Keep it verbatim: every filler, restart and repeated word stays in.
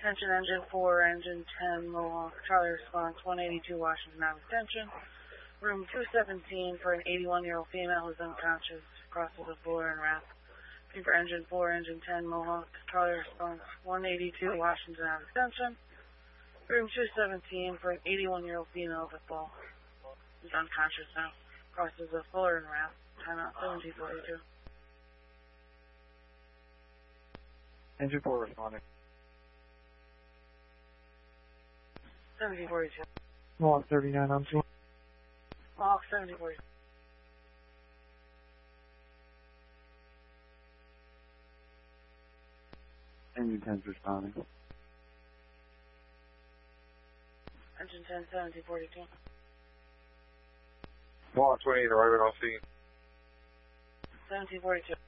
Attention engine four, engine ten, Mohawk, Charlie response, one eighty-two Washington Avenue Extension. Room two seventeen for an eighty-one-year-old female who is unconscious, crosses the floor in wrath. Looking for engine four, engine ten, Mohawk, Charlie response, one eighty-two Washington Avenue Extension. Room two seventeen for an eighty-one-year-old female with fall. Who's unconscious now, crosses the floor in wrath. Timeout seventeen forty-two. Engine four responding. seventeen forty-two. Mohawk thirty-nine on scene. Mohawk seventeen forty-two. Engine ten's responding. Engine ten, seventeen forty-two. Mohawk twenty-eight arriving on scene. seventeen forty-two.